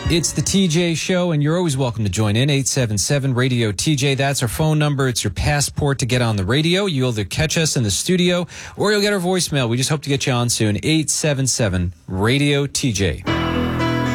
It's the TJ Show, and you're always welcome to join in. 877-RADIO-TJ. That's our phone number. It's your passport to get on the radio. You'll either catch us in the studio or you'll get our voicemail. We just hope to get you on soon. 877-RADIO-TJ.